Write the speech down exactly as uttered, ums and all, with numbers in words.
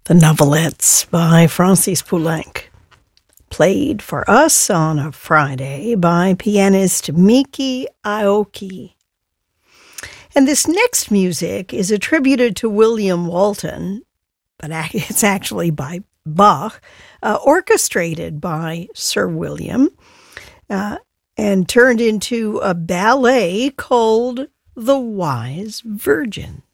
The Novelettes by Francis Poulenc, played for us on a Friday by pianist Miki Aoki. And this next music is attributed to William Walton, but it's actually by Bach, uh, orchestrated by Sir William, uh, and turned into a ballet called The Wise Virgin.